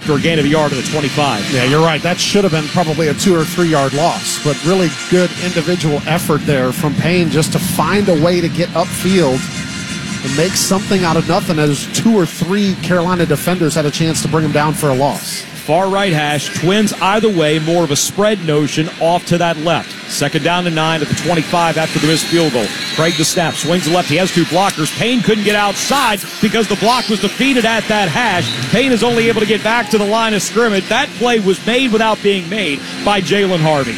after a gain of a yard at the 25. Yeah, you're right. That should have been probably a 2 or 3 yard loss, but really good individual effort there from Payne just to find a way to get upfield and make something out of nothing as 2 or 3 Carolina defenders had a chance to bring him down for a loss. Far right hash, Twins either way, more of a spread notion off to that left. 2nd down and 9 at the 25 after the missed field goal. Craig the snap, swings left, he has 2 blockers. Payne couldn't get outside because the block was defeated at that hash. Payne is only able to get back to the line of scrimmage. That play was made without being made by Jalen Harvey.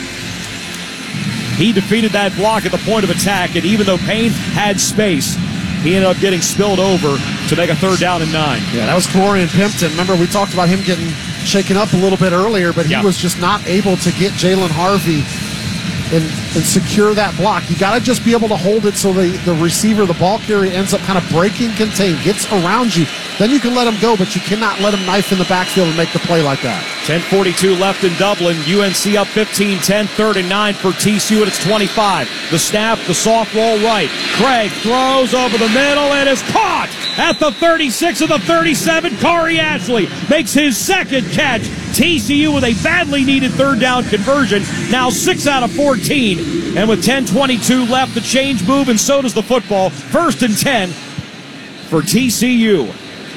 He defeated that block at the point of attack, and even though Payne had space, he ended up getting spilled over to make a 3rd down and 9. Yeah, that was Corey Pimpton. Remember, we talked about him getting shaken up a little bit earlier, but he was just not able to get Jalen Harvey and secure that block. You got to just be able to hold it so the receiver, the ball carrier, ends up kind of breaking contain, gets around you. Then you can let him go, but you cannot let him knife in the backfield and make the play like that. 10:42 left in Dublin. UNC up 15-10, 3rd and 9 for TCU at its 25. The snap, the soft roll right. Craig throws over the middle and is caught at the 36 of the 37. Kari Ashley makes his 2nd catch. TCU with a badly needed 3rd down conversion. Now 6 out of 14. And with 10:22 left, the change move, and so does the football. 1st and 10 for TCU.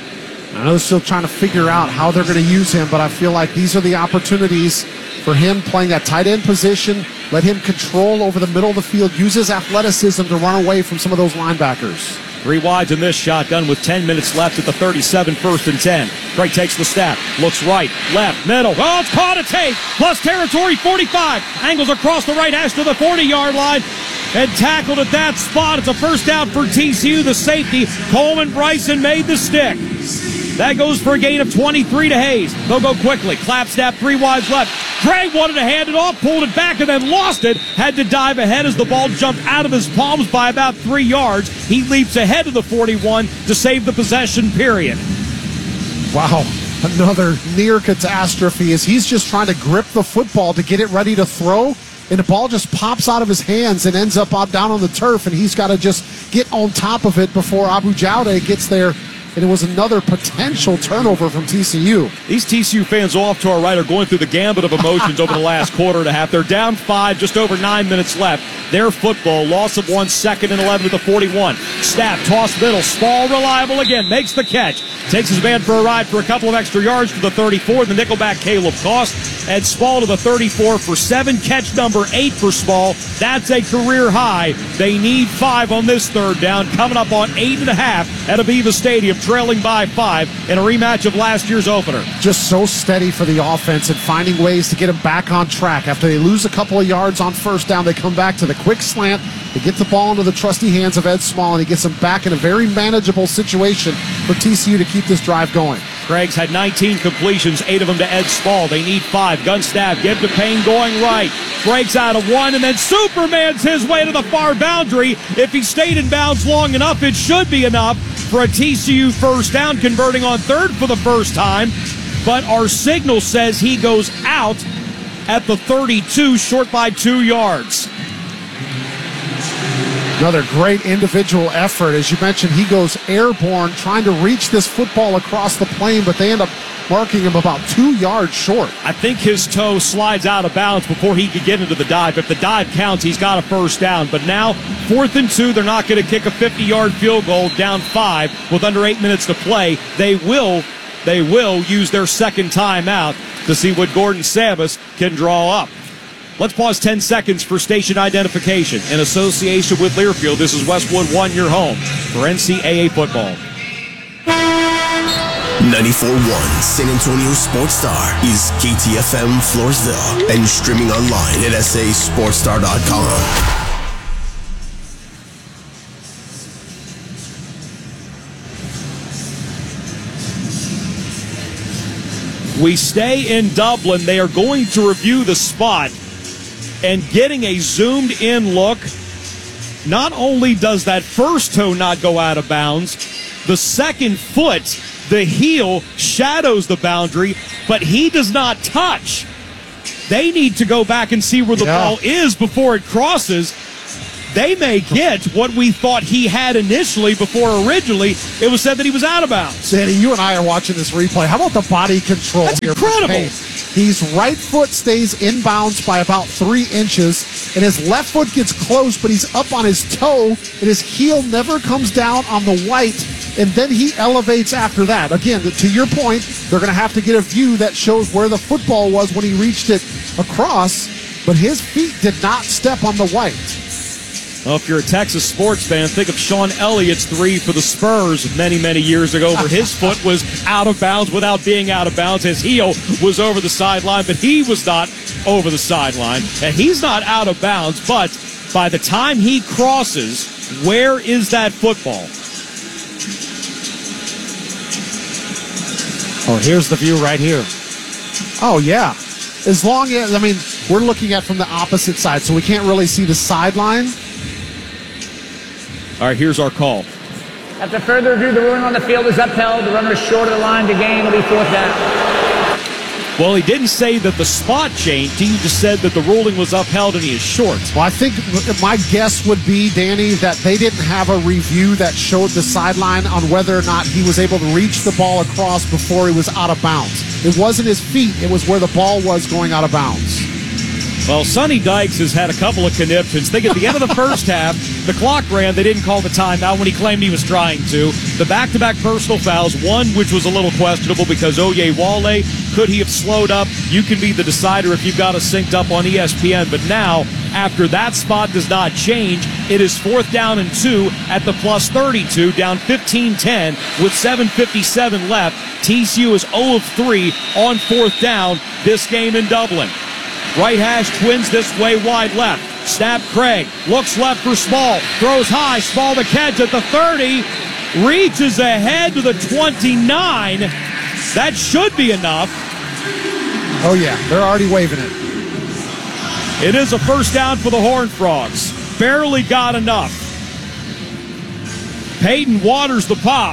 I know they're still trying to figure out how they're going to use him, but I feel like these are the opportunities for him playing that tight end position. Let him control over the middle of the field, use his athleticism to run away from some of those linebackers. 3 wides in this shotgun with 10 minutes left at the 37, 1st and 10. Craig takes the snap, looks right, left, middle. Oh, it's caught a take, plus territory, 45. Angles across the right hash to the 40-yard line and tackled at that spot. It's a 1st down for TCU. The safety, Coleman Bryson, made the stick. That goes for a gain of 23 to Hayes. They'll go quickly. Clap snap, 3 wides left. Craig wanted to hand it off, pulled it back, and then lost it. Had to dive ahead as the ball jumped out of his palms by about 3 yards. He leaps ahead of the 41 to save the possession, period. Wow, another near catastrophe as he's just trying to grip the football to get it ready to throw, and the ball just pops out of his hands and ends up down on the turf, and he's got to just get on top of it before Abu Jaude gets there. And it was another potential turnover from TCU. These TCU fans off to our right are going through the gambit of emotions over the last quarter and a half. They're down 5, just over 9 minutes left. Their football, loss of 1, 2nd and 11 to the 41. Snap, toss middle, Spall reliable again, makes the catch. Takes his man for a ride for a couple of extra yards to the 34. The nickelback Caleb Cost, and Spall to the 34 for 7. Catch number 8 for Spall. That's a career high. They need 5 on this 3rd down. Coming up on 8.5 at Aviva Stadium, trailing by 5 in a rematch of last year's opener. Just so steady for the offense and finding ways to get them back on track. After they lose a couple of yards on 1st down, they come back to the quick slant. They get the ball into the trusty hands of Ed Small, and he gets them back in a very manageable situation for TCU to keep this drive going. Craig's had 19 completions, 8 of them to Ed Small. They need 5. Gun snap, give to Payne going right. Breaks out of 1, and then Superman's his way to the far boundary. If he stayed in bounds long enough, it should be enough for a TCU 1st down, converting on 3rd for the first time. But our signal says he goes out at the 32, short by 2 yards. Another great individual effort. As you mentioned, he goes airborne trying to reach this football across the plane, but they end up marking him about 2 yards short. I think his toe slides out of bounds before he could get into the dive. If the dive counts, he's got a 1st down. But now, 4th and 2, they're not going to kick a 50-yard field goal down 5 with under 8 minutes to play. They will use their 2nd timeout to see what Gordon Samus can draw up. Let's pause 10 seconds for station identification. In association with Learfield, this is Westwood One, your home for NCAA football. 94.1 San Antonio Sports Star is KTFM Floresville and streaming online at sasportstar.com. We stay in Dublin. They are going to review the spot, and getting a zoomed-in look, not only does that first toe not go out of bounds, the second foot, the heel, shadows the boundary, but he does not touch. They need to go back and see where the ball is before it crosses. they may get what we thought he had initially before originally it was said that he was out of bounds. Danny, you and I are watching this replay. How about the body control? That's here? incredible. His right foot stays inbounds by about 3 inches, and his left foot gets close, but he's up on his toe, and his heel never comes down on the white, and then he elevates after that. Again, to your point, they're going to have to get a view that shows where the football was when he reached it across, but his feet did not step on the white. Well, if you're a Texas sports fan, think of Sean Elliott's 3 for the Spurs many, many years ago, where his foot was out of bounds without being out of bounds. His heel was over the sideline, but he was not over the sideline. And he's not out of bounds, but by the time he crosses, where is that football? Oh, here's the view right here. Oh, yeah. As long as, we're looking at from the opposite side, so we can't really see the sideline. All right, here's our call. After further review, the ruling on the field is upheld. The runner is short of the line to gain. It'll be 4th down. Well, he didn't say that the spot changed. He just said that the ruling was upheld and he is short. Well, I think my guess would be, Danny, that they didn't have a review that showed the sideline on whether or not he was able to reach the ball across before he was out of bounds. It wasn't his feet. It was where the ball was going out of bounds. Well, Sonny Dykes has had a couple of conniptions. Think at the end of the first half, the clock ran. They didn't call the timeout when he claimed he was trying to. The back-to-back personal fouls, one which was a little questionable because Oyewale, could he have slowed up? You can be the decider if you've got it synced up on ESPN. But now, after that spot does not change, it is 4th down and 2 at the plus 32, down 15-10 with 7:57 left. TCU is 0 of 3 on 4th down this game in Dublin. Right hash twins this way, wide left. Snap Craig. Looks left for Small. Throws high. Small the catch at the 30. Reaches ahead to the 29. That should be enough. Oh, yeah. They're already waving it. It is a first down for the Horned Frogs. Barely got enough. Peyton waters the pop.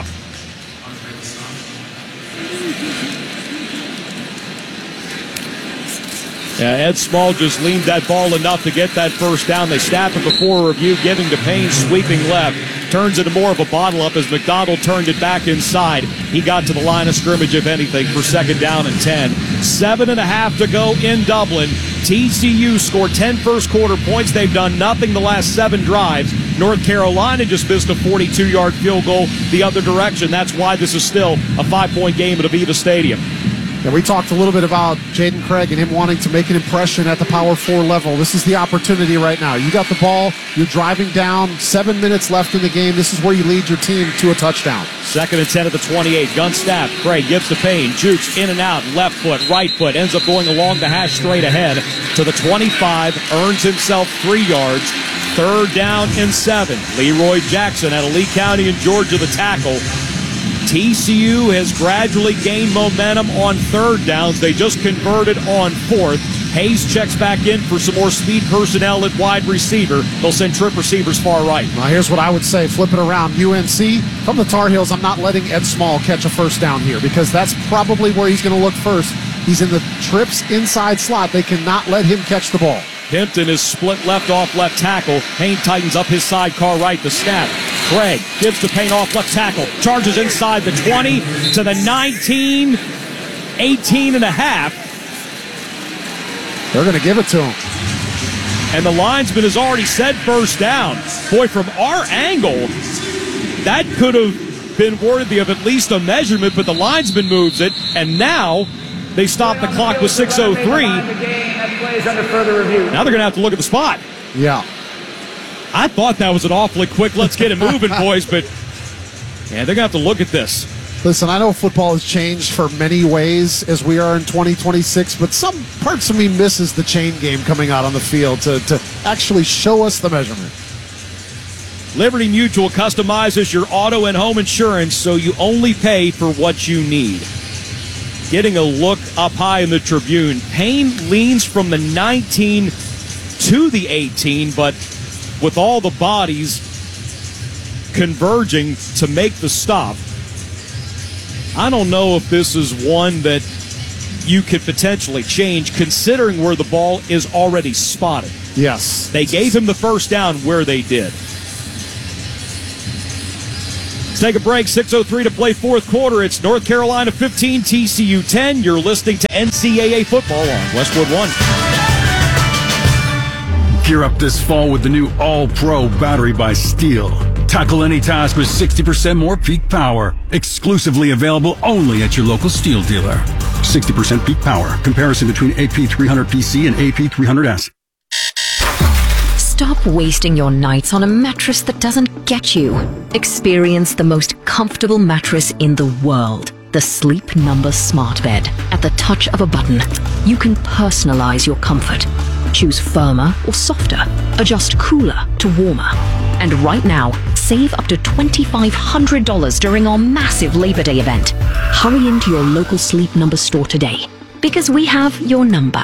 Yeah, Ed Small just leaned that ball enough to get that first down. They snap it before review, giving to Payne, sweeping left. Turns into more of a bottle up as McDonald turned it back inside. He got to the line of scrimmage, if anything, for 2nd down and 10. 7.5 to go in Dublin. TCU scored 10 first quarter points. They've done nothing the last 7 drives. North Carolina just missed a 42-yard field goal the other direction. That's why this is still a 5-point game at Aviva Stadium. Yeah, we talked a little bit about Jaden Craig and him wanting to make an impression at the Power 4 level. This is the opportunity right now. You got the ball. You're driving down. 7 minutes left in the game. This is where you lead your team to a touchdown. 2nd and 10 at the 28. Gun snap. Craig gives to Payne. Jukes in and out. Left foot, right foot. Ends up going along the hash straight ahead to the 25. Earns himself 3 yards. 3rd down and 7. Leroy Jackson out of Lee County in Georgia, the tackle. TCU has gradually gained momentum on 3rd downs. They just converted on 4th. Hayes checks back in for some more speed personnel at wide receiver. They'll send trip receivers far right. Now, here's what I would say. Flip it around. UNC, from the Tar Heels, I'm not letting Ed Small catch a first down here because that's probably where he's going to look first. He's in the trips inside slot. They cannot let him catch the ball. Pimpton is split left off left tackle. Payne tightens up his sidecar right. The snap. Craig gives to Payne off left tackle. Charges inside the 20 to the 19, 18 and a half. They're going to give it to him. And the linesman has already said first down. Boy, from our angle, that could have been worthy of at least a measurement, but the linesman moves it, and now they stop the clock with 6:03. Now they're going to have to look at the spot. Yeah. I thought that was an awfully quick, let's get it moving, boys, but yeah, they're going to have to look at this. Listen, I know football has changed for many ways as we are in 2026, but some parts of me misses the chain game coming out on the field to actually show us the measurement. Liberty Mutual customizes your auto and home insurance so you only pay for what you need. Getting a look up high in the Tribune. Payne leans from the 19 to the 18, but with all the bodies converging to make the stop, I don't know if this is one that you could potentially change considering where the ball is already spotted. Yes. They gave him the first down where they did. Let's take a break. 6:03 to play fourth quarter. It's North Carolina 15, TCU 10. You're listening to NCAA football on Westwood One. Gear up this fall with the new All-Pro battery by Steel. Tackle any task with 60% more peak power. Exclusively available only at your local Steel dealer. 60% peak power. Comparison between AP300PC and AP300S. Stop wasting your nights on a mattress that doesn't get you. Experience the most comfortable mattress in the world. The Sleep Number Smart Bed. At the touch of a button, you can personalize your comfort. Choose firmer or softer. Adjust cooler to warmer. And right now, save up to $2,500 during our massive Labor Day event. Hurry into your local Sleep Number store today, because we have your number.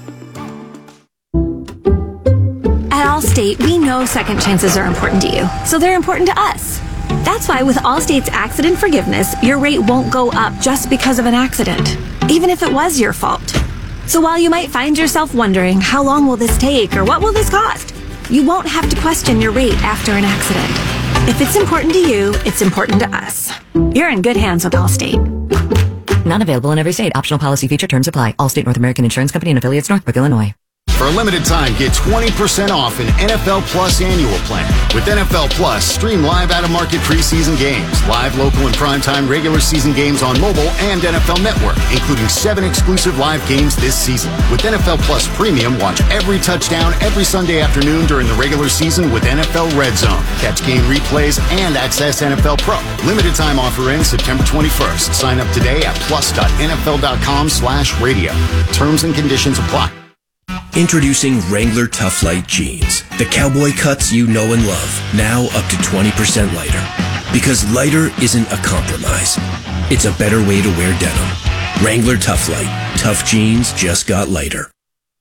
At Allstate, we know second chances are important to you, so they're important to us. That's why with Allstate's accident forgiveness, your rate won't go up just because of an accident, even if it was your fault. So while you might find yourself wondering, how long will this take or what will this cost? You won't have to question your rate after an accident. If it's important to you, it's important to us. You're in good hands with Allstate. Not available in every state. Optional policy feature terms apply. Allstate North American Insurance Company and affiliates, Northbrook, Illinois. For a limited time, get 20% off an NFL Plus annual plan. With NFL Plus, stream live out-of-market preseason games, live local and primetime regular season games on mobile and NFL Network, including 7 exclusive live games this season. With NFL Plus Premium, watch every touchdown every Sunday afternoon during the regular season with NFL Red Zone. Catch game replays and access NFL Pro. Limited time offer ends September 21st. Sign up today at plus.nfl.com/radio. Terms and conditions apply. Introducing Wrangler Tough Light Jeans. The cowboy cuts you know and love. Now up to 20% lighter. Because lighter isn't a compromise. It's a better way to wear denim. Wrangler Tough Light. Tough jeans just got lighter.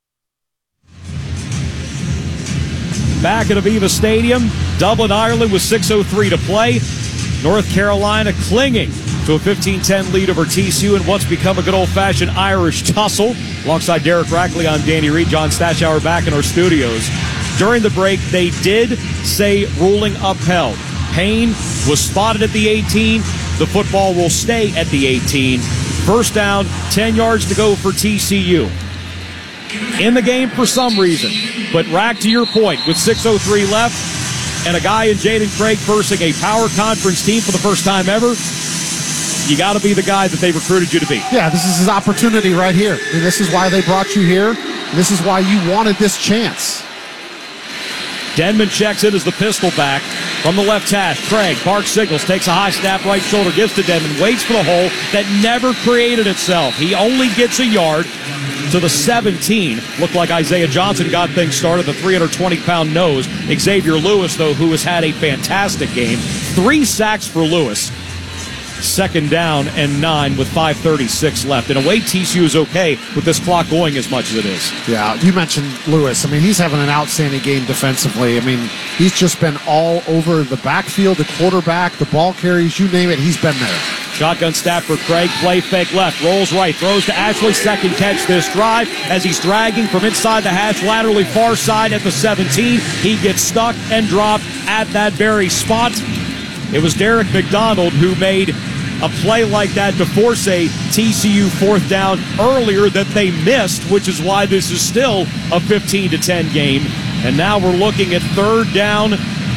Back at Aviva Stadium, Dublin, Ireland with 6:03 to play. North Carolina clinging to a 15-10 lead over TCU in what's become a good old-fashioned Irish tussle. Alongside Derek Rackley, I'm Danny Reed. John Stachauer back in our studios. During the break, they did say ruling upheld. Payne was spotted at the 18. The football will stay at the 18. First down, 10 yards to go for TCU. In the game for some reason. But Rack, to your point, with 6:03 left, and a guy in Jaden Craig versing a power conference team for the first time ever, you got to be the guy that they recruited you to be. Yeah, this is his opportunity right here. And this is why they brought you here. This is why you wanted this chance. Denman checks in as the pistol back from the left hash. Craig, Park signals, takes a high snap, right shoulder, gives to Denman, waits for the hole that never created itself. He only gets a yard to the 17. Looked like Isaiah Johnson got things started, the 320-pound nose. Xavier Lewis, though, who has had a fantastic game. 3 sacks for Lewis. Second down and 9 with 5:36 left. In a way, TCU is okay with this clock going as much as it is. Yeah, you mentioned Lewis. I mean, he's having an outstanding game defensively. I mean, he's just been all over the backfield, the quarterback, the ball carries, you name it, he's been there. Shotgun snap for Craig, play fake left, rolls right, throws to Ashley, second catch this drive as he's dragging from inside the hash, laterally far side at the 17. He gets stuck and dropped at that very spot. It was Derek McDonald who made a play like that to force a TCU fourth down earlier that they missed, which is why this is still a 15-10 game. And now we're looking at third down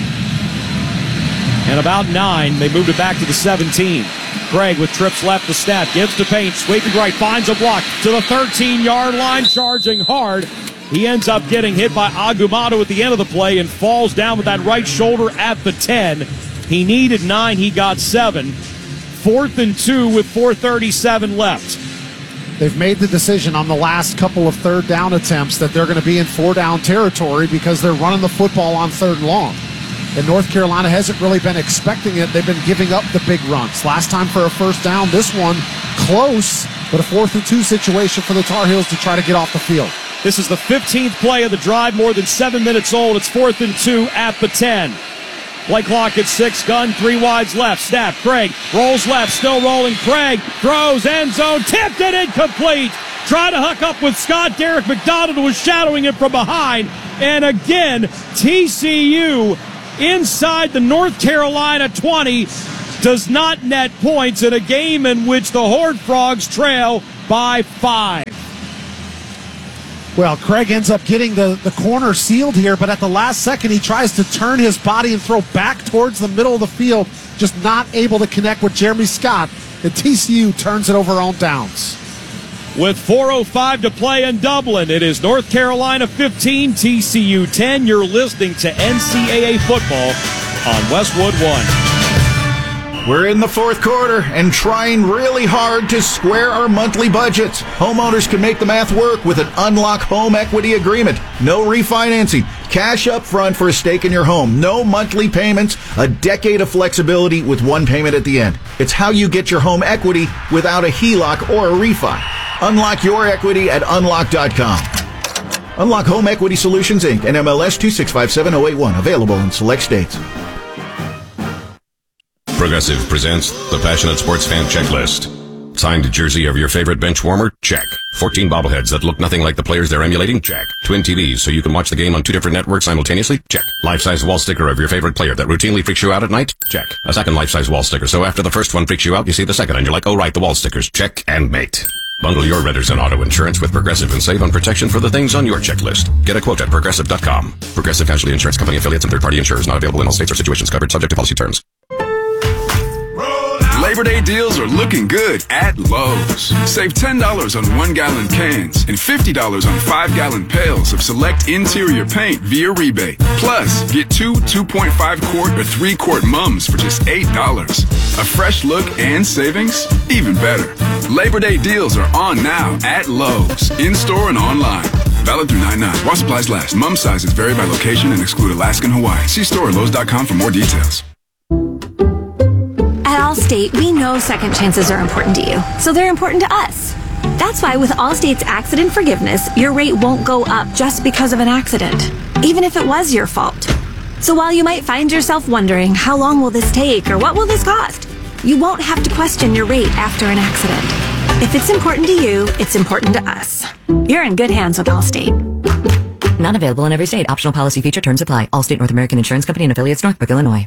and about 9. They moved it back to the 17. Craig with trips left to snap, gives to Payne, sweeping right, finds a block to the 13-yard line, charging hard. He ends up getting hit by Agumado at the end of the play and falls down with that right shoulder at the 10. He needed 9, he got 7. 4th and 2 with 4:37 left. They've made the decision on the last couple of third down attempts that they're going to be in 4-down territory because they're running the football on 3rd and long. And North Carolina hasn't really been expecting it. They've been giving up the big runs. Last time for a first down, this one close, but a 4th and 2 situation for the Tar Heels to try to get off the field. This is the 15th play of the drive, more than 7 minutes old. It's 4th and 2 at the 10. Play clock at 6. Gun 3 wides left. Snap. Craig rolls left. Still rolling. Craig throws end zone. Tipped it incomplete. Tried to hook up with Scott. Derek McDonald was shadowing him from behind. And again, TCU inside the North Carolina 20 does not net points in a game in which the Horned Frogs trail by 5. Well, Craig ends up getting the corner sealed here, but at the last second, he tries to turn his body and throw back towards the middle of the field, just not able to connect with Jeremy Scott, and TCU turns it over on downs. With 4:05 to play in Dublin, it is North Carolina 15, TCU 10. You're listening to NCAA football on Westwood One. We're in the fourth quarter and trying really hard to square our monthly budgets. Homeowners can make the math work with an Unlock home equity agreement. No refinancing. Cash up front for a stake in your home. No monthly payments. A decade of flexibility with one payment at the end. It's how you get your home equity without a HELOC or a refi. Unlock your equity at unlock.com. Unlock Home Equity Solutions, Inc., NMLS 2657081. Available in select states. Progressive presents the Passionate Sports Fan Checklist. Signed jersey of your favorite bench warmer? Check. 14 bobbleheads that look nothing like the players they're emulating? Check. Twin TVs so you can watch the game on 2 different networks simultaneously? Check. Life-size wall sticker of your favorite player that routinely freaks you out at night? Check. A second life-size wall sticker so after the first one freaks you out, you see the second and you're like, oh right, the wall stickers. Check and mate. Bundle your renters and auto insurance with Progressive and save on protection for the things on your checklist. Get a quote at Progressive.com. Progressive Casualty Insurance Company affiliates and third-party insurers not available in all states or situations covered subject to policy terms. Labor Day deals are looking good at Lowe's. Save $10 on 1-gallon cans and $50 on 5-gallon pails of select interior paint via rebate. Plus, get 2 2.5-quart or 3-quart mums for just $8. A fresh look and savings? Even better. Labor Day deals are on now at Lowe's, in-store and online. Valid through 9/9. While supplies last. Mum sizes vary by location and exclude Alaska and Hawaii. See store at Lowe's.com for more details. At Allstate, we know second chances are important to you, so they're important to us. That's why with Allstate's accident forgiveness, your rate won't go up just because of an accident, even if it was your fault. So while you might find yourself wondering, how long will this take or what will this cost? You won't have to question your rate after an accident. If it's important to you, it's important to us. You're in good hands with Allstate. Not available in every state. Optional policy feature terms apply. Allstate North American Insurance Company and affiliates, Northbrook, Illinois.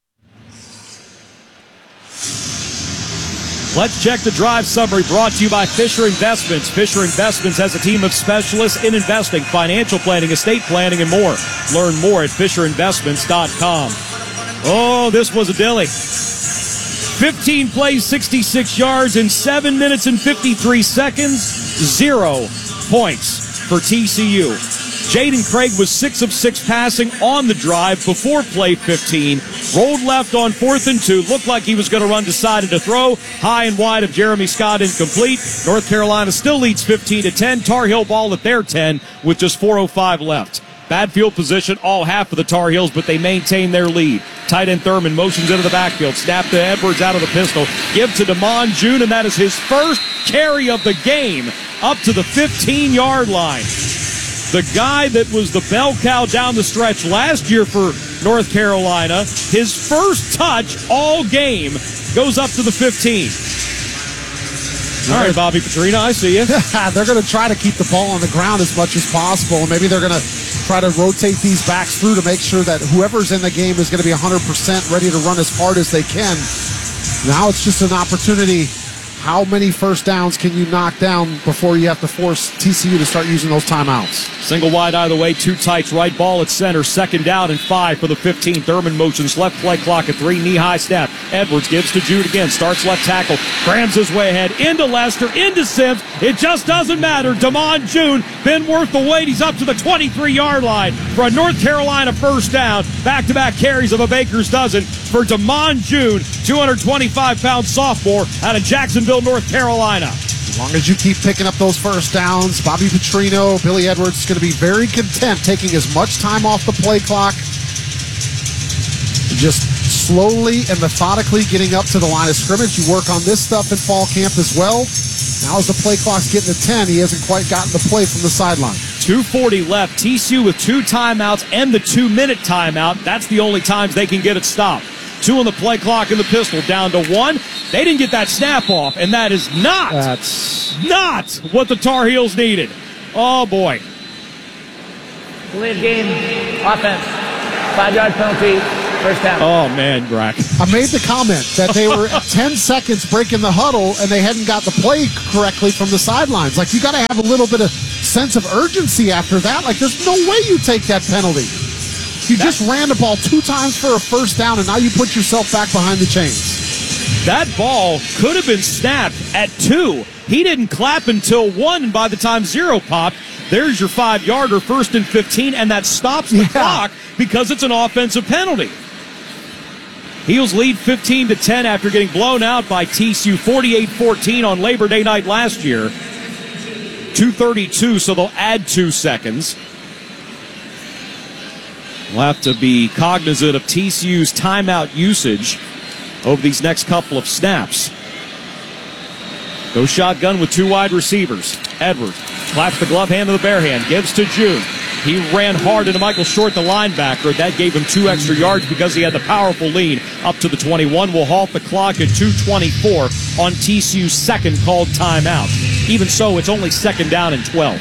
Let's check the drive summary brought to you by Fisher Investments. Fisher Investments has a team of specialists in investing, financial planning, estate planning, and more. Learn more at FisherInvestments.com. Oh, this was a dilly. 15 plays, 66 yards in 7 minutes and 53 seconds. 0 points for TCU. Jaden Craig was 6 of 6 passing on the drive before play 15. Rolled left on 4th and 2. Looked like he was going to run, decided to throw. High and wide of Jeremy Scott, incomplete. North Carolina still leads 15-10. Tar Heel ball at their 10 with just 4:05 left. Bad field position all half of the Tar Heels, but they maintain their lead. Tight end Thurman motions into the backfield. Snap to Edwards out of the pistol. Give to DeMond June, and that is his first carry of the game up to the 15-yard line. The guy that was the bell cow down the stretch last year for North Carolina, his first touch all game goes up to the 15. All right, Bobby Petrino, I see you. They're going to try to keep the ball on the ground as much as possible, and maybe they're going to try to rotate these backs through to make sure that whoever's in the game is going to be 100% ready to run as hard as they can. Now it's just an opportunity. How many first downs can you knock down before you have to force TCU to start using those timeouts? Single wide either way, 2 tights, right ball at center, 2nd down and 5 for the 15. Thurman motions left play clock at 3, knee-high snap. Edwards gives to Jude again, starts left tackle, crams his way ahead, into Lester, into Sims. It just doesn't matter. DeMond June, been worth the wait. He's up to the 23-yard line for a North Carolina first down. Back-to-back carries of a baker's dozen for DeMond June, 225-pound sophomore out of Jacksonville, North Carolina. As long as you keep picking up those first downs, Bobby Petrino, Billy Edwards is going to be very content taking as much time off the play clock, just slowly and methodically getting up to the line of scrimmage. You work on this stuff in fall camp as well. Now as the play clock's getting to 10, he hasn't quite gotten the play from the sideline. 2:40 left. TCU with 2 timeouts and the 2-minute timeout. That's the only times they can get it stopped. 2 on the play clock in the pistol, down to 1. They didn't get that snap off, and that is not what the Tar Heels needed. Oh, boy. Lead game offense. 5-yard penalty. First down. Oh, man, Brack. I made the comment that they were at 10 seconds breaking the huddle and they hadn't got the play correctly from the sidelines. Like, you got to have a little bit of sense of urgency after that. Like, there's no way you take that penalty. You just ran the ball 2 times for a first down, and now you put yourself back behind the chains. That ball could have been snapped at 2. He didn't clap until 1, and by the time 0 popped, there's your 5-yarder, 1st and 15, and that stops the clock because it's an offensive penalty. Heels lead 15-10 after getting blown out by TCU 48-14 on Labor Day night last year. 2:32, so they'll add 2 seconds. We'll have to be cognizant of TCU's timeout usage over these next couple of snaps. Go shotgun with 2 wide receivers. Edwards claps the glove hand to the bare hand, gives to June. He ran hard into Michael Short, the linebacker. That gave him 2 extra yards because he had the powerful lead up to the 21. Will halt the clock at 2:24 on TCU's second called timeout. Even so, it's only 2nd down and 12.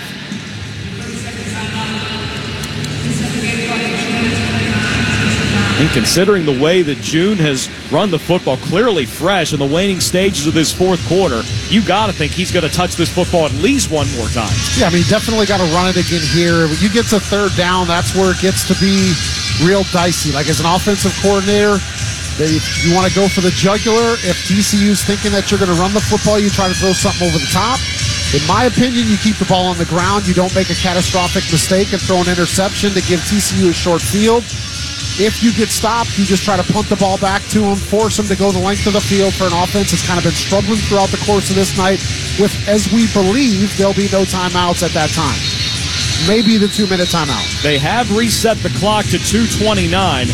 And considering the way that June has run the football, clearly fresh in the waning stages of this 4th quarter, you got to think he's going to touch this football at least 1 more time. Yeah, I mean, definitely got to run it again here. When you get to 3rd down, that's where it gets to be real dicey. Like, as an offensive coordinator, you want to go for the jugular. If TCU's thinking that you're going to run the football, you try to throw something over the top. In my opinion, you keep the ball on the ground. You don't make a catastrophic mistake and throw an interception to give TCU a short field. If you get stopped, you just try to punt the ball back to them, force them to go the length of the field for an offense that's kind of been struggling throughout the course of this night with, as we believe, there'll be no timeouts at that time. Maybe the 2-minute timeout. They have reset the clock to 2:29.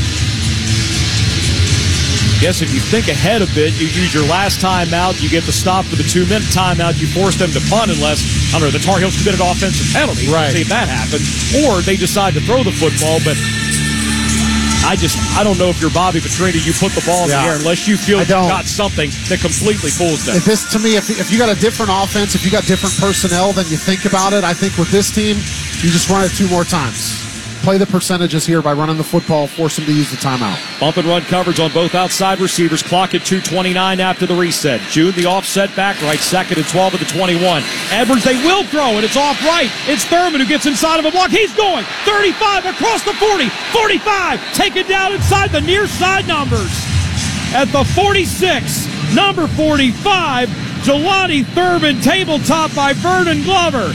Guess if you think ahead a bit, you use your last timeout, you get the stop for the 2-minute timeout, you force them to punt unless, the Tar Heels commit an offensive penalty. Right. See if that happens. Or they decide to throw the football, but I don't know if you're Bobby Petrino, you put the ball in the air unless you feel you've got something that completely fools them. If you got a different offense, if you got different personnel, then you think about it. I think with this team, you just run it 2 more times. Play the percentages here by running the football, force them to use the timeout. Bump and run coverage on both outside receivers. Clock at 2:29 after the reset. June, the offset back right, 2nd and 12 at the 21. Edwards, they will throw, and it's off right. It's Thurman who gets inside of a block. He's going 35 across the 40, 45, taken down inside the near side numbers. At the 46, number 45, Jelani Thurman, tabletop by Vernon Glover.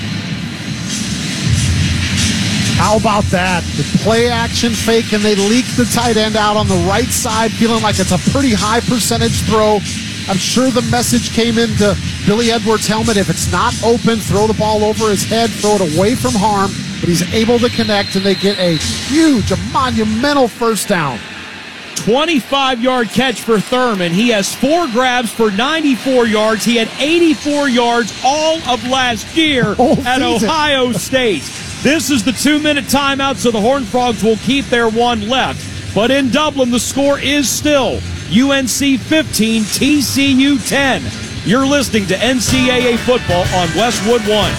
How about that? The play action fake, and they leak the tight end out on the right side, feeling like it's a pretty high percentage throw. I'm sure the message came into Billy Edwards' helmet. If it's not open, throw the ball over his head, throw it away from harm. But he's able to connect, and they get a huge, a monumental first down. 25-yard catch for Thurman. He has 4 grabs for 94 yards. He had 84 yards all of last year at Ohio State. This is the 2-minute timeout, so the Horned Frogs will keep their 1 left. But in Dublin, the score is still UNC 15, TCU 10. You're listening to NCAA football on Westwood 1.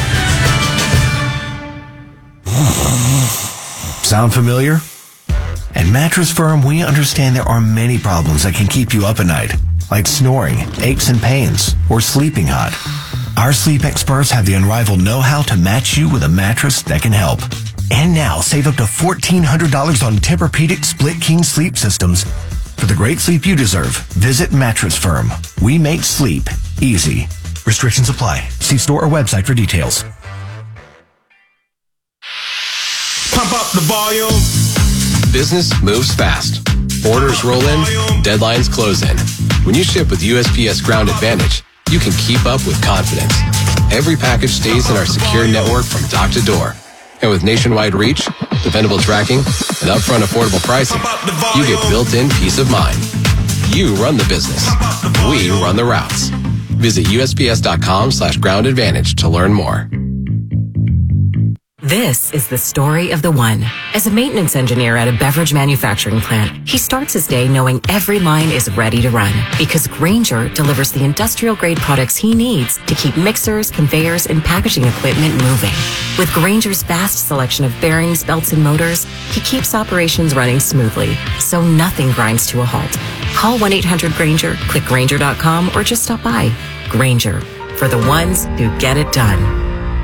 Sound familiar? At Mattress Firm, we understand there are many problems that can keep you up at night, like snoring, aches and pains, or sleeping hot. Our sleep experts have the unrivaled know-how to match you with a mattress that can help. And now, save up to $1,400 on Tempur-Pedic Split King sleep systems. For the great sleep you deserve, visit Mattress Firm. We make sleep easy. Restrictions apply. See store or website for details. Pump up the volume. Business moves fast. Orders roll in, deadlines close in. When you ship with USPS Ground Advantage, you can keep up with confidence. Every package stays in our secure network from dock to door. And with nationwide reach, dependable tracking, and upfront affordable pricing, you get built-in peace of mind. You run the business. We run the routes. Visit USPS.com/groundadvantage to learn more. This is the story of the one. As a maintenance engineer at a beverage manufacturing plant, he starts his day knowing every line is ready to run because Grainger delivers the industrial-grade products he needs to keep mixers, conveyors, and packaging equipment moving. With Grainger's vast selection of bearings, belts, and motors, he keeps operations running smoothly, so nothing grinds to a halt. Call 1-800-GRAINGER, click Grainger.com, or just stop by. Grainger, for the ones who get it done.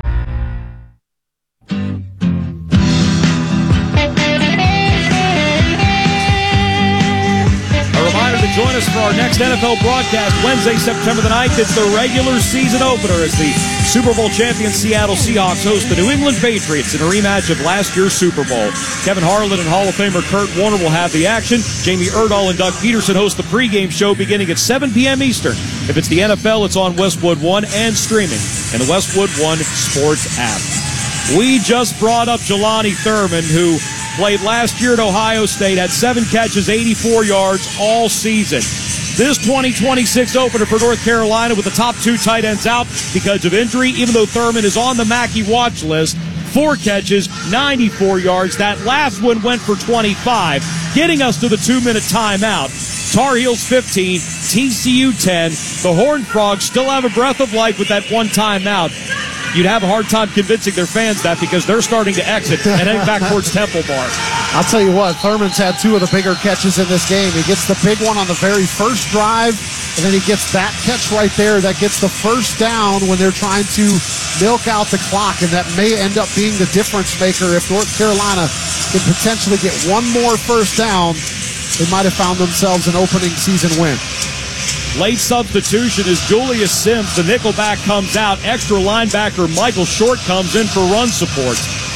Join us for our next NFL broadcast Wednesday, September the 9th. It's the regular season opener as the Super Bowl champion Seattle Seahawks host the New England Patriots in a rematch of last year's Super Bowl. Kevin Harlan and Hall of Famer Kurt Warner will have the action. Jamie Erdahl and Doug Peterson host the pregame show beginning at 7 p.m. Eastern. If it's the NFL, it's on Westwood One and streaming in the Westwood One Sports app. We just brought up Jelani Thurman, who played last year at Ohio State, had 7 catches, 84 yards all season. This 2026 opener for North Carolina with the top 2 tight ends out because of injury, even though Thurman is on the Mackey watch list. 4 catches, 94 yards. That last one went for 25, getting us to the 2-minute timeout. Tar Heels 15, TCU 10. The Horned Frogs still have a breath of life with that one timeout. You'd have a hard time convincing their fans that because they're starting to exit and heading back towards Temple Bar. I'll tell you what, Thurman's had 2 of the bigger catches in this game. He gets the big one on the very first drive, and then he gets that catch right there that gets the first down when they're trying to milk out the clock, and that may end up being the difference maker. If North Carolina can potentially get one more first down, they might have found themselves an opening season win. Late substitution as Julius Sims, the nickelback, comes out. Extra linebacker Michael Short comes in for run support.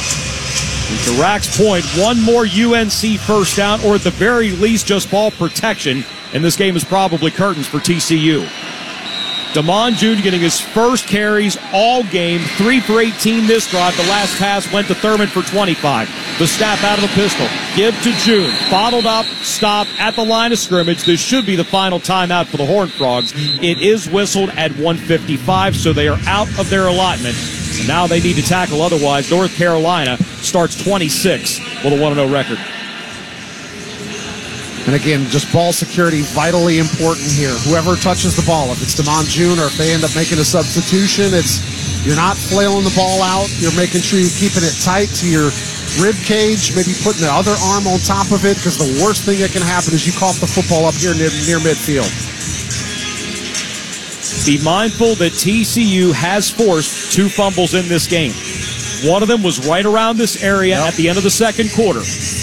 And to Rack's point, one more UNC first down, or at the very least just ball protection, and this game is probably curtains for TCU. Damon June getting his first carries all game, 3 for 18 this drive. The last pass went to Thurman for 25. The snap out of the pistol. Give to June. Bottled up, stop at the line of scrimmage. This should be the final timeout for the Horned Frogs. It is whistled at 1:55, so they are out of their allotment. And now they need to tackle, otherwise North Carolina starts 26 with a 1-0 record. And again, just ball security, vitally important here. Whoever touches the ball, if it's Damon June or if they end up making a substitution, you're not flailing the ball out. You're making sure you're keeping it tight to your rib cage, maybe putting the other arm on top of it, because the worst thing that can happen is you cough the football up here near midfield. Be mindful that TCU has forced 2 fumbles in this game. One of them was right around this area at the end of the second quarter.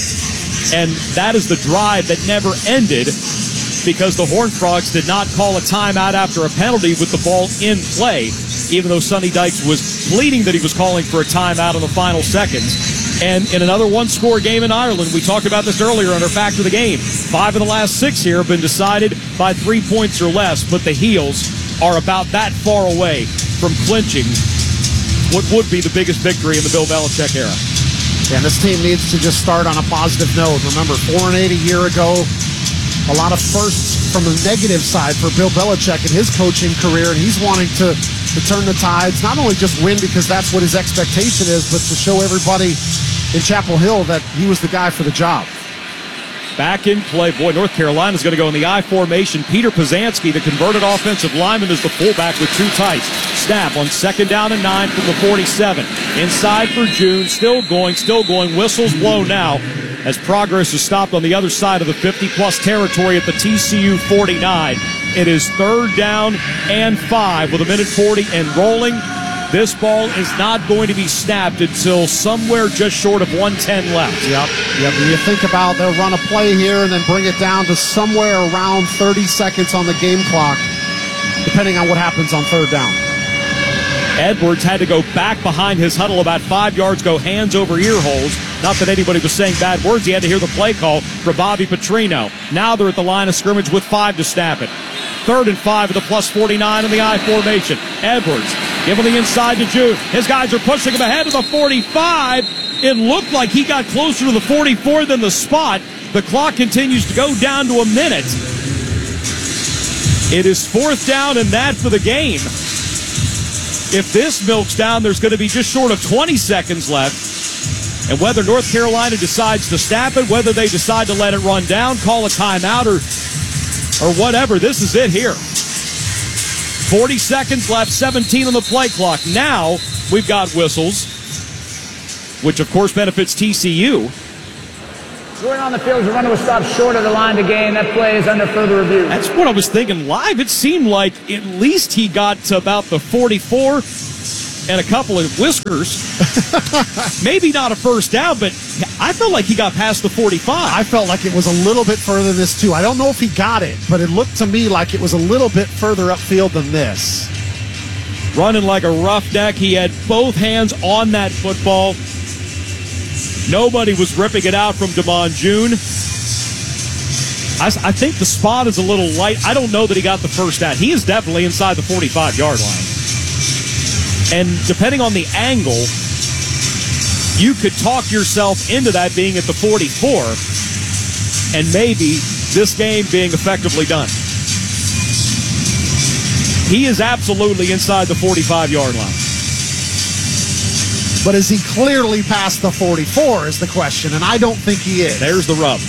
And that is the drive that never ended because the Horned Frogs did not call a timeout after a penalty with the ball in play, even though Sonny Dykes was pleading that he was calling for a timeout in the final seconds. And in another one-score game in Ireland, we talked about this earlier on our Fact of the Game, 5 of the last 6 here have been decided by 3 points or less, but the Heels are about that far away from clinching what would be the biggest victory in the Bill Belichick era. Yeah, and this team needs to just start on a positive note. Remember, 4-8 a year ago, a lot of firsts from the negative side for Bill Belichick in his coaching career, and he's wanting to turn the tides, not only just win because that's what his expectation is, but to show everybody in Chapel Hill that he was the guy for the job. Back in play. Boy, North Carolina's going to go in the I formation. Peter Pazanski, the converted offensive lineman, is the fullback with 2 tights. Snap on 2nd down and 9 from the 47. Inside for June. Still going. Whistles blow now as progress is stopped on the other side of the 50-plus territory at the TCU 49. It is 3rd down and 5 with 1:40 and rolling. This ball is not going to be snapped until somewhere just short of 1:10 left. Yep. When you think about they'll run a play here and then bring it down to somewhere around 30 seconds on the game clock, depending on what happens on 3rd down. Edwards had to go back behind his huddle about 5 yards, go hands over ear holes. Not that anybody was saying bad words. He had to hear the play call for Bobby Petrino. Now they're at the line of scrimmage with 5 to snap it. 3rd and 5 at the +49 in the I formation. Edwards giving the inside to June. His guys are pushing him ahead to the 45. It looked like he got closer to the 44 than the spot. The clock continues to go down to a minute. It is 4th down and that for the game. If this milks down, there's going to be just short of 20 seconds left. And whether North Carolina decides to snap it, whether they decide to let it run down, call a timeout, or whatever, this is it here. 40 seconds left, 17 on the play clock. Now we've got whistles, which of course benefits TCU. Going on the field, the runner was stopped short of the line to gain. That play is under further review. That's what I was thinking. Live, it seemed like at least he got to about the 44 and a couple of whiskers. Maybe not a first down, but I felt like he got past the 45. I felt like it was a little bit further than this, too. I don't know if he got it, but it looked to me like it was a little bit further upfield than this. Running like a roughneck. He had both hands on that football. Nobody was ripping it out from Damon June. I think the spot is a little light. I don't know that he got the first down. He is definitely inside the 45-yard line. And depending on the angle, you could talk yourself into that being at the 44 and maybe this game being effectively done. He is absolutely inside the 45-yard line. But is he clearly past the 44 is the question, and I don't think he is. There's the rub.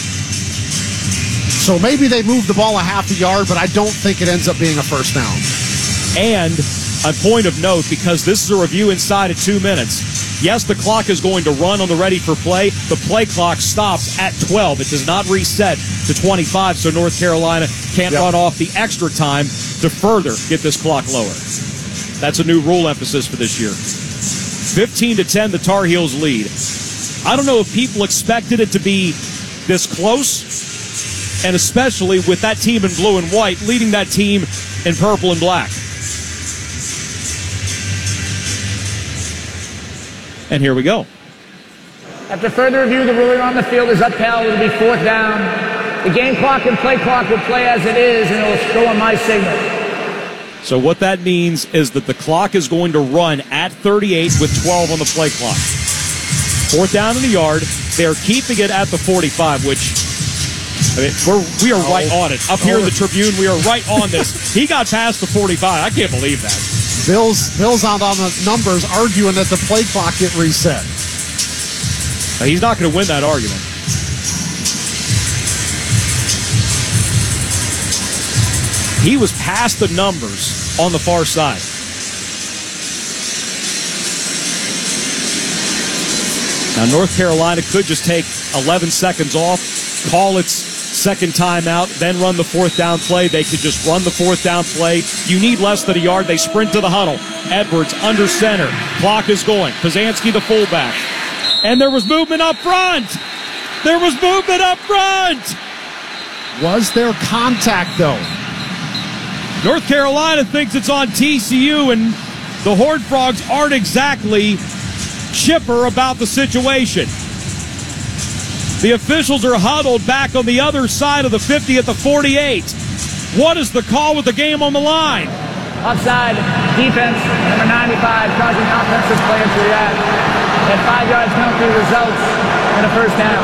So maybe they moved the ball a half a yard, but I don't think it ends up being a first down. And a point of note, because this is a review inside of 2 minutes. Yes, the clock is going to run on the ready for play. The play clock stops at 12. It does not reset to 25, so North Carolina can't run off the extra time to further get this clock lower. That's a new rule emphasis for this year. 15-10, the Tar Heels lead. I don't know if people expected it to be this close, and especially with that team in blue and white leading that team in purple and black. And here we go. After further review, the ruling on the field is upheld. It will be fourth down. The game clock and play clock will play as it is, and it will go on my signal. So what that means is that the clock is going to run at 38 with 12 on the play clock. Fourth down in the yard. They are keeping it at the 45, which we are right on it. Up here in the Tribune, we are right on this. He got past the 45. I can't believe that. Bill's out on the numbers arguing that the play clock get reset. Now, he's not going to win that argument. He was past the numbers on the far side. Now, North Carolina could just take 11 seconds off, call its second timeout, then run the fourth down play. They could just run the fourth down play. You need less than a yard. They sprint to the huddle. Edwards under center. Clock is going. Pazanski the fullback. And there was movement up front. There was movement up front. Was there contact, though? North Carolina thinks it's on TCU, and the Horned Frogs aren't exactly chipper about the situation. The officials are huddled back on the other side of the 50 at the 48. What is the call with the game on the line? Offside, defense, number 95, causing the offensive player to react. And 5 yards penalty results in a first down.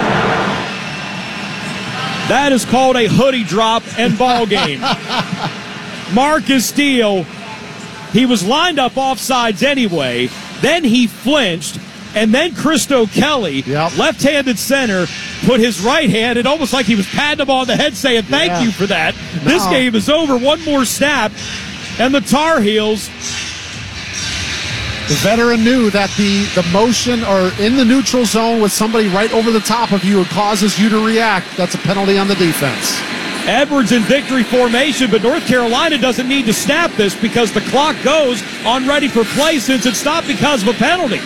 That is called a hoodie drop and ball game. Marcus Steele, he was lined up offsides anyway. Then he flinched. And then Christo Kelly, left-handed center, put his right hand, and almost like he was patting him on the head saying, thank you for that. No. This game is over. One more snap. And the Tar Heels. The veteran knew that the motion or in the neutral zone with somebody right over the top of you, it causes you to react. That's a penalty on the defense. Edwards in victory formation, but North Carolina doesn't need to snap this because the clock goes on ready for play since it's not because of a penalty.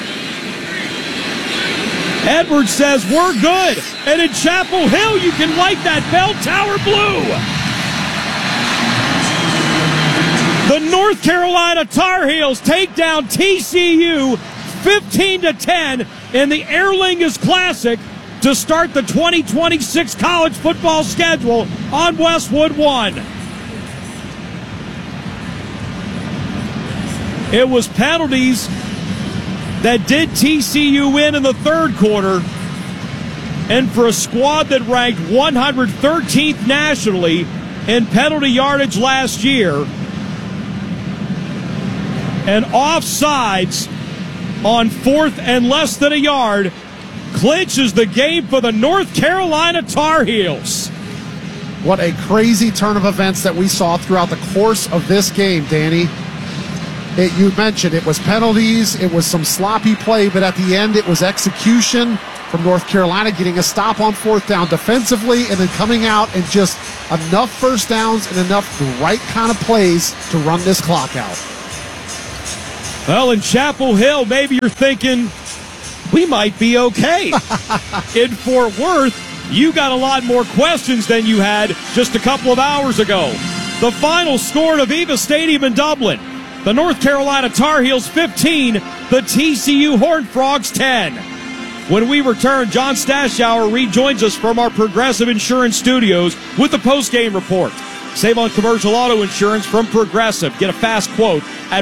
Edwards says, we're good. And in Chapel Hill, you can light that bell tower blue. The North Carolina Tar Heels take down TCU 15-10 in the Aer Lingus Classic to start the 2026 college football schedule on Westwood One. It was penalties that did TCU in the third quarter. And for a squad that ranked 113th nationally in penalty yardage last year, and offsides on 4th and less than a yard clinches the game for the North Carolina Tar Heels. What a crazy turn of events that we saw throughout the course of this game, Danny. You mentioned it was penalties, it was some sloppy play, but at the end it was execution from North Carolina, getting a stop on 4th down defensively and then coming out and just enough first downs and enough the right kind of plays to run this clock out. Well, in Chapel Hill, maybe you're thinking, we might be okay. In Fort Worth, you got a lot more questions than you had just a couple of hours ago. The final score at Aviva Stadium in Dublin, the North Carolina Tar Heels 15, the TCU Horned Frogs 10. When we return, John Stashower rejoins us from our Progressive Insurance studios with the post-game report. Save on commercial auto insurance from Progressive. Get a fast quote at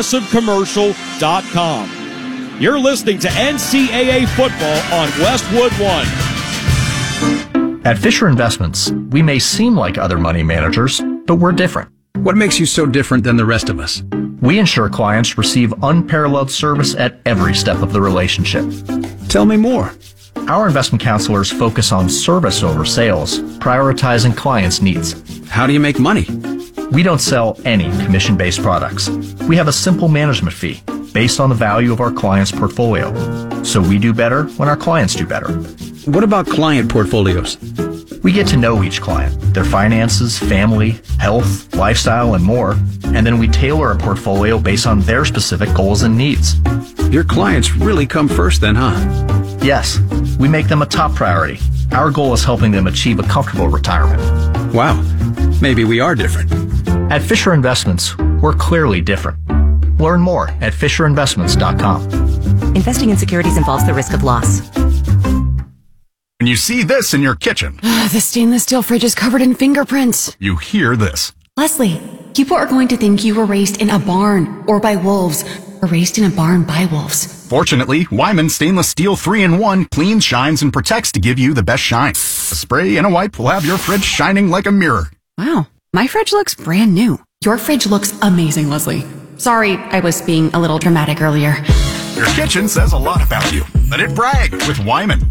progressivecommercial.com. You're listening to NCAA football on Westwood One. At Fisher Investments, we may seem like other money managers, but we're different. What makes you so different than the rest of us? We ensure clients receive unparalleled service at every step of the relationship. Tell me more. Our investment counselors focus on service over sales, prioritizing clients' needs. How do you make money? We don't sell any commission-based products. We have a simple management fee based on the value of our client's portfolio. So we do better when our clients do better. What about client portfolios? We get to know each client, their finances, family, health, lifestyle, and more, and then we tailor a portfolio based on their specific goals and needs. Your clients really come first then, huh? Yes, we make them a top priority. Our goal is helping them achieve a comfortable retirement. Wow, maybe we are different. At Fisher Investments, we're clearly different. Learn more at FisherInvestments.com. Investing in securities involves the risk of loss. When you see this in your kitchen, The stainless steel fridge is covered in fingerprints. you hear this. Leslie, people are going to think you were raised in a barn or by wolves, or raised in a barn by wolves. Fortunately, Wyman Stainless Steel 3-in-1 cleans, shines, and protects to give you the best shine. A spray and a wipe will have your fridge shining like a mirror. Wow, my fridge looks brand new. Your fridge looks amazing, Leslie. Sorry, I was being a little dramatic earlier. Your kitchen says a lot about you. Let it brag with Wyman.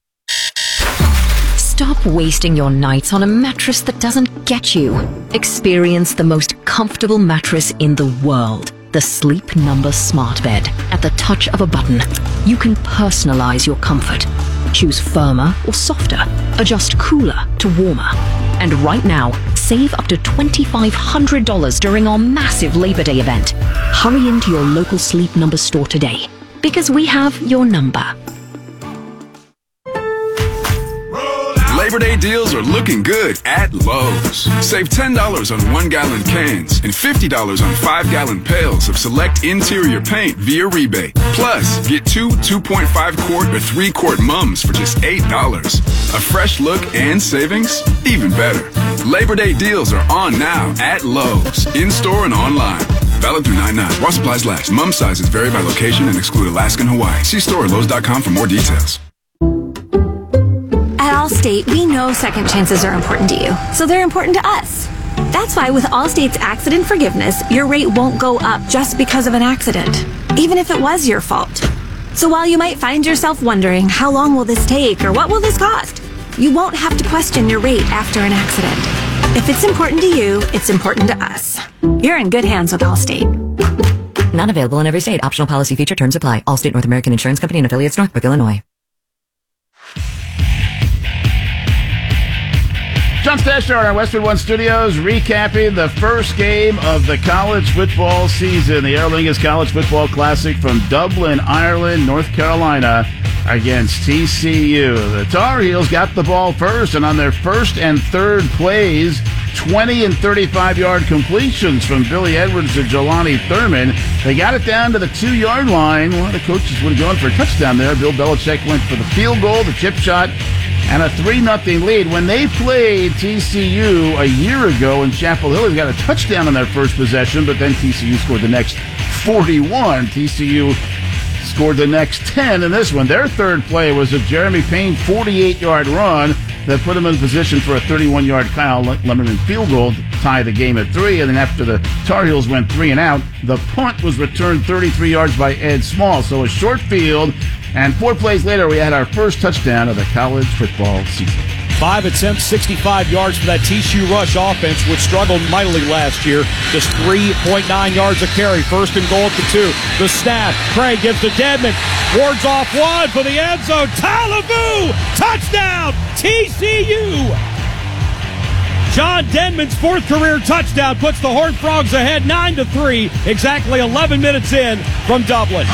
Stop wasting your nights on a mattress that doesn't get you. Experience the most comfortable mattress in the world. The Sleep Number Smart Bed. At the touch of a button, you can personalize your comfort. Choose firmer or softer. Adjust cooler to warmer. And right now, save up to $2,500 during our massive Labor Day event. Hurry into your local Sleep Number store today, because we have your number. Labor Day deals are looking good at Lowe's. Save $10 on 1-gallon cans and $50 on 5-gallon pails of select interior paint via rebate. Plus, get 2 2.5-quart or 3-quart mums for just $8. A fresh look and savings? Even better. Labor Day deals are on now at Lowe's, in-store and online. Valid through 9/9. While supplies last. Mum sizes vary by location and exclude Alaska and Hawaii. See store at Lowe's.com for more details. At Allstate, we know second chances are important to you, so they're important to us. That's why with Allstate's accident forgiveness, your rate won't go up just because of an accident, even if it was your fault. So while you might find yourself wondering, how long will this take or what will this cost? You won't have to question your rate after an accident. If it's important to you, it's important to us. You're in good hands with Allstate. Not available in every state. Optional policy feature terms apply. Allstate North American Insurance Company and affiliates, Northbrook, Illinois. John Stashower in our Westwood One Studios, recapping the first game of the college football season, the Aer Lingus College Football Classic from Dublin, Ireland, North Carolina, against TCU. The Tar Heels got the ball first, and on their first and third plays, 20 and 35-yard completions from Billy Edwards to Jelani Thurman. They got it down to the 2-yard line. One of the coaches would have gone for a touchdown there. Bill Belichick went for the field goal, the chip shot, and a 3-0 lead. When they played TCU a year ago in Chapel Hill, they got a touchdown on their first possession, but then TCU scored the next 41. TCU scored the next 10 in this one. Their third play was a Jeremy Payne 48-yard run that put them in position for a 31-yard Kyle Lemmerman field goal to tie the game at 3. And then after the Tar Heels went 3 and out, the punt was returned 33 yards by Ed Small. So a short field, and 4 plays later, we had our first touchdown of the college football season. 5 attempts, 65 yards for that TCU rush offense, which struggled mightily last year. Just 3.9 yards a carry. First and goal at the 2. The snap. Craig gives to Dedman. Wards off one for the end zone. Talaboo! Touchdown! TCU! John Denman's 4th career touchdown puts the Horned Frogs ahead 9-3, exactly 11 minutes in from Dublin.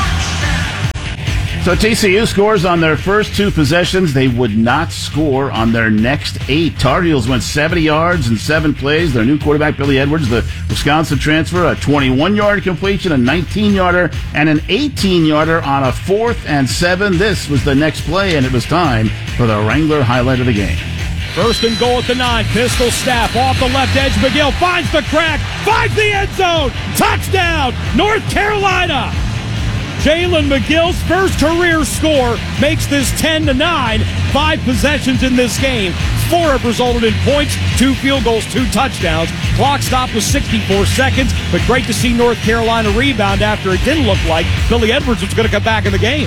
So TCU scores on their first 2 possessions. They would not score on their next 8. Tar Heels went 70 yards in 7 plays. Their new quarterback, Billy Edwards, the Wisconsin transfer, a 21-yard completion, a 19-yarder, and an 18-yarder on a 4th and 7. This was the next play, and it was time for the Wrangler highlight of the game. First and goal at the 9. Pistol snap off the left edge. McGill finds the crack, finds the end zone. Touchdown, North Carolina. Jalen McGill's first career score makes this 10-9. 5 possessions in this game. 4 have resulted in points, 2 field goals, 2 touchdowns. Clock stopped with 64 seconds, but great to see North Carolina rebound after it didn't look like Billy Edwards was going to come back in the game.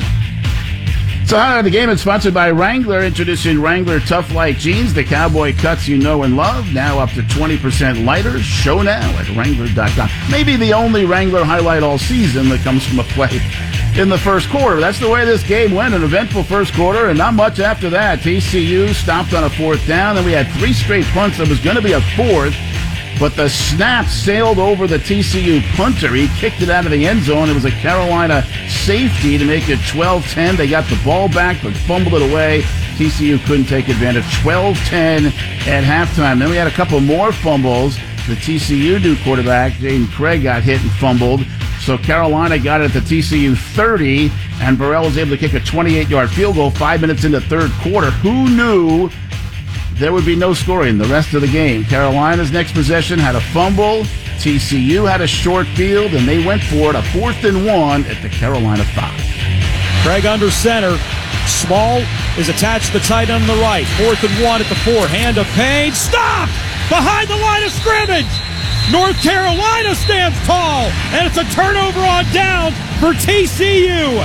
So the game is sponsored by Wrangler, introducing Wrangler Tough Light Jeans, the cowboy cuts you know and love, now up to 20% lighter. Show now at Wrangler.com. Maybe the only Wrangler highlight all season that comes from a play in the first quarter. That's the way this game went, an eventful first quarter, and not much after that. TCU stopped on a 4th down, and we had 3 straight punts. There was going to be a 4th, but the snap sailed over the TCU punter. He kicked it out of the end zone. It was a Carolina safety to make it 12-10. They got the ball back, but fumbled it away. TCU couldn't take advantage. 12-10 at halftime. Then we had a couple more fumbles. The TCU new quarterback, Jaden Craig, got hit and fumbled. So Carolina got it at the TCU 30, and Burrell was able to kick a 28-yard field goal 5 minutes into third quarter. Who knew there would be no scoring the rest of the game? Carolina's next possession had a fumble. TCU had a short field, and they went for it, a 4th and 1 at the Carolina 5. Craig under center. Small is attached to the tight end on the right. 4th and 1 at the 4. Hand of Payne. Stop! Behind the line of scrimmage. North Carolina stands tall, and it's a turnover on downs for TCU.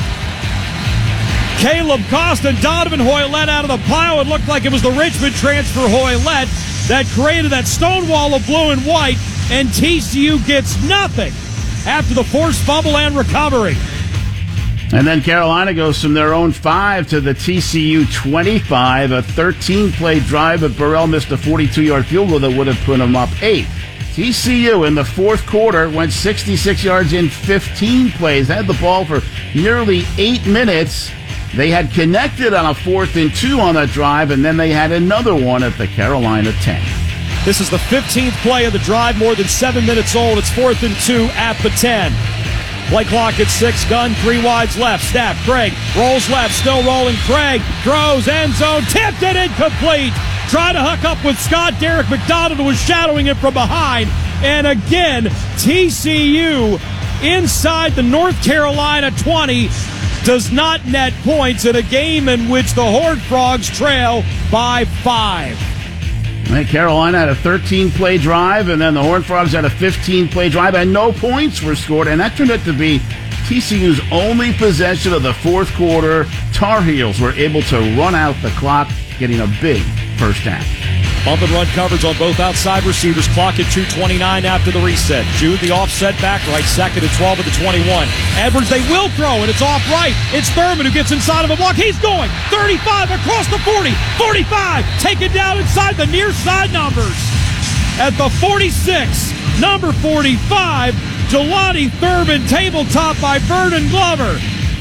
Caleb Costa and Donovan Hoylett out of the pile. It looked like it was the Richmond transfer Hoylett that created that stone wall of blue and white, and TCU gets nothing after the forced fumble and recovery. And then Carolina goes from their own 5 to the TCU 25, a 13-play drive, but Burrell missed a 42-yard field goal that would have put them up 8. TCU in the 4th quarter went 66 yards in 15 plays, had the ball for nearly 8 minutes. They had connected on a 4th and 2 on that drive, and then they had another one at the Carolina 10. This is the 15th play of the drive, more than 7 minutes old. It's 4th and 2 at the 10. Play clock at 6, gun, 3 wides left. Snap, Craig rolls left, still rolling. Craig throws, end zone, tipped it, incomplete. Trying to hook up with Scott. Derek McDonald was shadowing him from behind. And again, TCU inside the North Carolina 20 does not net points in a game in which the Horned Frogs trail by 5. Carolina had a 13-play drive, and then the Horned Frogs had a 15-play drive, and no points were scored. And that turned out to be TCU's only possession of the 4th quarter. Tar Heels were able to run out the clock, getting a big first down. Bump and run coverage on both outside receivers. Clock at 2:29 after the reset. Jude, the offset back right, 2nd and 12 at the 21. Edwards, they will throw, and it's off right. It's Thurman who gets inside of a block. He's going 35 across the 40, 45, taken down inside the near side numbers. At the 46, number 45, Jelani Thurman, tabletop by Vernon Glover.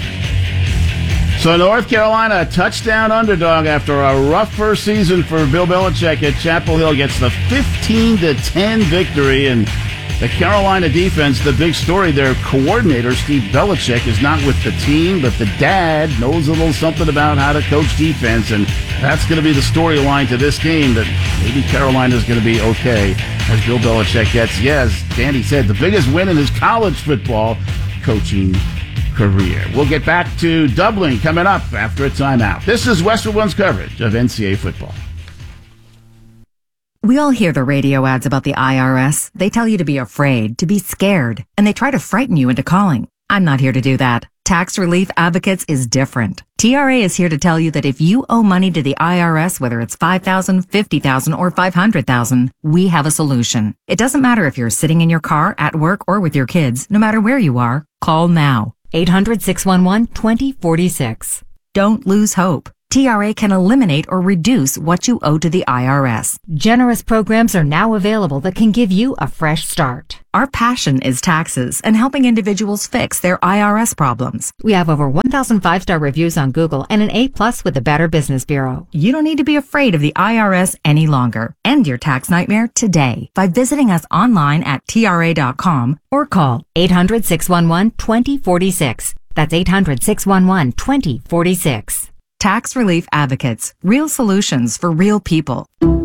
So North Carolina, a touchdown underdog after a rough first season for Bill Belichick at Chapel Hill, gets the 15-10 victory. And the Carolina defense, the big story, their coordinator, Steve Belichick, is not with the team, but the dad knows a little something about how to coach defense. And that's going to be the storyline to this game, that maybe Carolina is going to be okay as Bill Belichick gets, yes, Danny said, the biggest win in his college football coaching career. We'll get back to Dublin coming up after a timeout. This is Westwood One's coverage of NCAA football. We all hear the radio ads about the IRS. They tell you to be afraid, to be scared, and they try to frighten you into calling. I'm not here to do that. Tax Relief Advocates is different. TRA is here to tell you that if you owe money to the IRS, whether it's $5,000, $50,000, or $500,000, we have a solution. It doesn't matter if you're sitting in your car, at work, or with your kids. No matter where you are, call now. 800-611-2046. Don't lose hope. TRA can eliminate or reduce what you owe to the IRS. Generous programs are now available that can give you a fresh start. Our passion is taxes and helping individuals fix their IRS problems. We have over 1,000 5-star reviews on Google and an A+ with the Better Business Bureau. You don't need to be afraid of the IRS any longer. End your tax nightmare today by visiting us online at TRA.com or call 800-611-2046. That's 800-611-2046. Tax Relief Advocates. Real solutions for real people.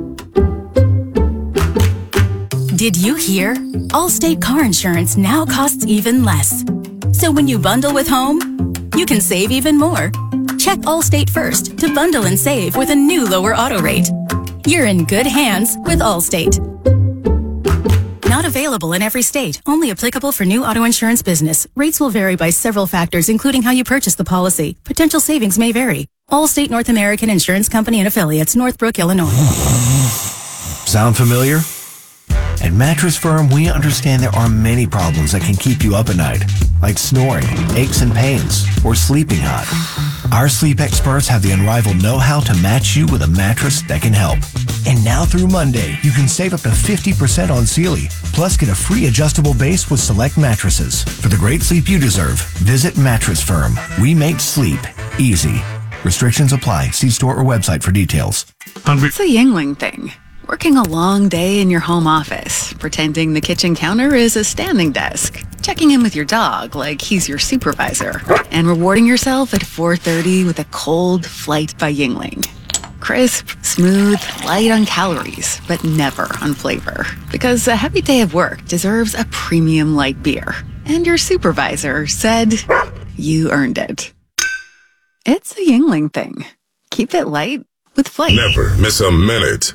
Did you hear? Allstate car insurance now costs even less. So when you bundle with home, you can save even more. Check Allstate first to bundle and save with a new lower auto rate. You're in good hands with Allstate. Not available in every state. Only applicable for new auto insurance business. Rates will vary by several factors, including how you purchase the policy. Potential savings may vary. Allstate North American Insurance Company and Affiliates, Northbrook, Illinois. Sound familiar? At Mattress Firm, we understand there are many problems that can keep you up at night, like snoring, aches and pains, or sleeping hot. Our sleep experts have the unrivaled know-how to match you with a mattress that can help. And now through Monday, you can save up to 50% on Sealy, plus get a free adjustable base with select mattresses. For the great sleep you deserve, visit Mattress Firm. We make sleep easy. Restrictions apply. See store or website for details. It's a Yingling thing. Working a long day in your home office, pretending the kitchen counter is a standing desk, checking in with your dog like he's your supervisor, and rewarding yourself at 4:30 with a cold flight by Yingling. Crisp, smooth, light on calories, but never on flavor. Because a heavy day of work deserves a premium light beer. And your supervisor said you earned it. It's a Yingling thing. Keep it light with Flight. Never miss a minute.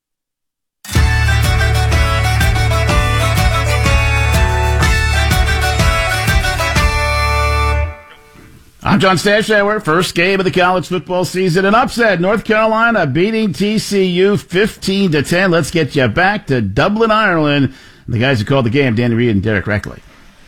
I'm John Stashower. First game of the college football season. An upset. North Carolina beating TCU 15-10. Let's get you back to Dublin, Ireland. The guys who called the game, Danny Reed and Derek Reckley.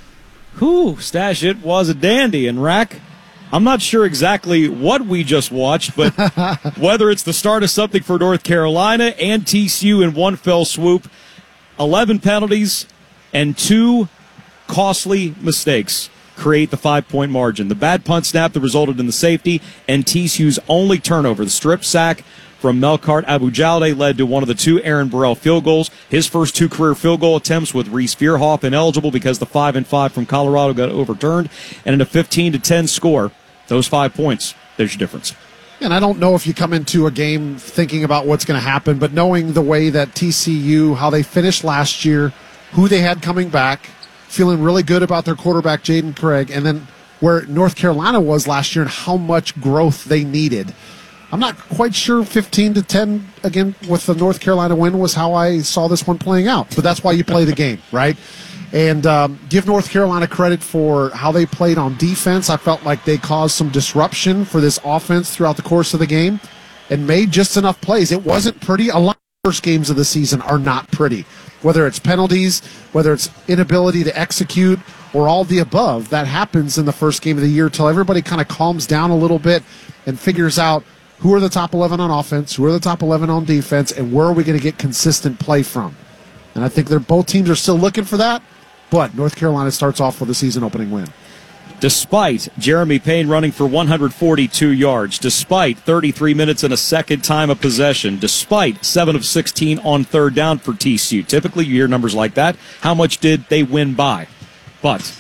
Stash, it was a dandy. And Rack, I'm not sure exactly what we just watched, but whether it's the start of something for North Carolina and TCU in one fell swoop, 11 penalties and 2 costly mistakes create the 5-point margin. The bad punt snap that resulted in the safety and TCU's only turnover, the strip sack from Melkart Abu-Jalde, led to one of the 2 Aaron Burrell field goals. His first 2 career field goal attempts with Reese Veerhoff ineligible because the 5-5 from Colorado got overturned. And in a 15-10 score, those 5 points, there's your difference. And I don't know if you come into a game thinking about what's going to happen, but knowing the way that TCU, how they finished last year, who they had coming back, feeling really good about their quarterback, Jaden Craig, and then where North Carolina was last year and how much growth they needed. I'm not quite sure 15-10, again, with the North Carolina win was how I saw this one playing out. But that's why you play the game, right? And give North Carolina credit for how they played on defense. I felt like they caused some disruption for this offense throughout the course of the game and made just enough plays. It wasn't pretty. A lot of the first games of the season are not pretty. Whether it's penalties, whether it's inability to execute, or all the above, that happens in the first game of the year until everybody kind of calms down a little bit and figures out who are the top 11 on offense, who are the top 11 on defense, and where are we going to get consistent play from. And I think both teams are still looking for that, but North Carolina starts off with a season-opening win. Despite Jeremy Payne running for 142 yards, despite 33 minutes and a second time of possession, despite 7 of 16 on third down for TCU. Typically, you hear numbers like that. How much did they win by? But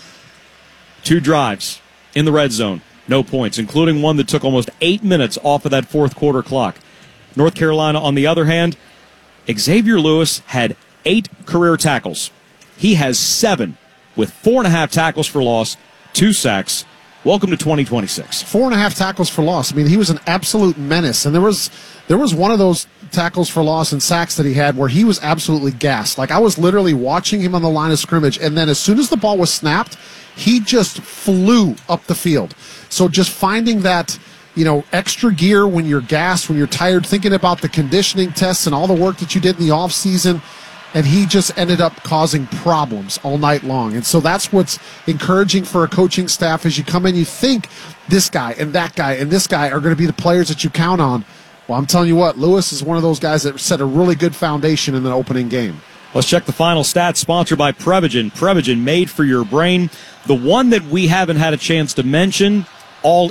2 drives in the red zone, no points, including one that took almost 8 minutes off of that fourth quarter clock. North Carolina, on the other hand, Xavier Lewis had 8 career tackles. He has 7 with 4.5 tackles for loss, 2 sacks, Welcome to 2026. 4.5 tackles for loss. I mean, he was an absolute menace. And there was one of those tackles for loss and sacks that he had where he was absolutely gassed. Like, I was literally watching him on the line of scrimmage, and then as soon as the ball was snapped, he just flew up the field. So just finding that, extra gear when you're gassed, when you're tired, thinking about the conditioning tests and all the work that you did in the offseason, and he just ended up causing problems all night long. And so that's what's encouraging for a coaching staff as you come in. You think this guy and that guy and this guy are going to be the players that you count on. Well, I'm telling you what, Lewis is one of those guys that set a really good foundation in the opening game. Let's check the final stats, sponsored by Prevagen. Prevagen, made for your brain. The one that we haven't had a chance to mention all